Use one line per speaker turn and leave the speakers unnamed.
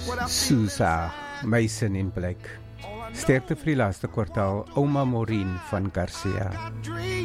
Sousa, my sin in plek. Sterkte vir die laaste kwartaal, Ouma Maureen van Garcia.